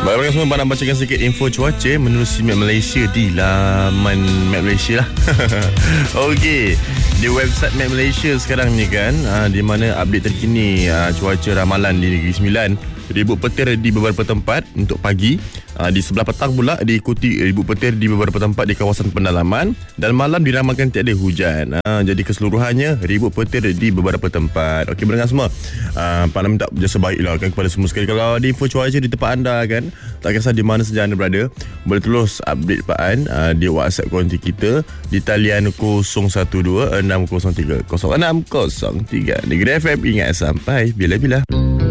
Baik, semua nak bacakan sikit info cuaca menerusi Map Malaysia di laman Map Malaysia lah. Okey, di website Map Malaysia sekarang ni kan, di mana update terkini cuaca ramalan di Negeri Sembilan. Ribut petir di beberapa tempat untuk pagi. Di sebelah petang pula diikuti ribut petir di beberapa tempat di kawasan pendalaman, dan malam diramalkan tiada hujan. Jadi keseluruhannya ribut petir di beberapa tempat. Okey, pendengar semua, Pak Nam minta jasa baiklah kan kepada semua sekali. Kalau ada info cuaca di tempat anda kan, tak kisah di mana saja anda berada, boleh terus update Pak An di WhatsApp konti kita di talian 012 603 0603. Negeri FM, ingat sampai bila-bila.